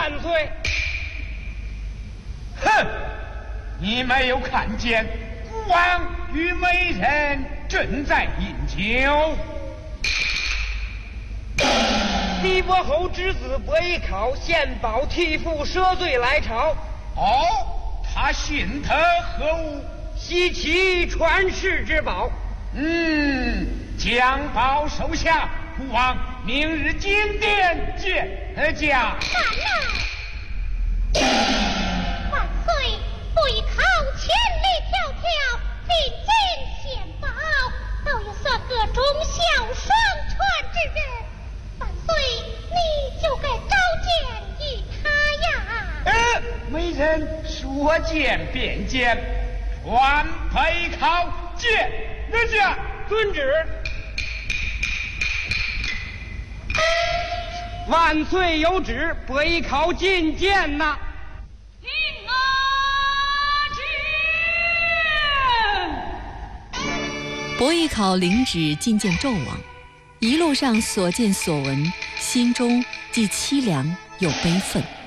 万岁！ 哼，你没有看见孤王与美人正在饮酒？ 李伯侯之子伯邑考献宝替父赦罪来朝。 哦，他信得何物？ 西岐传世之宝。 将宝收下，孤王明日金殿见驾。 万岁！伯邑考千里迢迢进京献宝，倒也算个忠孝双全之人。万岁，你就该召见于他呀！ 美人说见便见，传伯邑考见驾。 遵旨。万岁有旨，伯邑考觐见呐。 伯邑考领旨觐见纣王，一路上所见所闻，心中既凄凉又悲愤。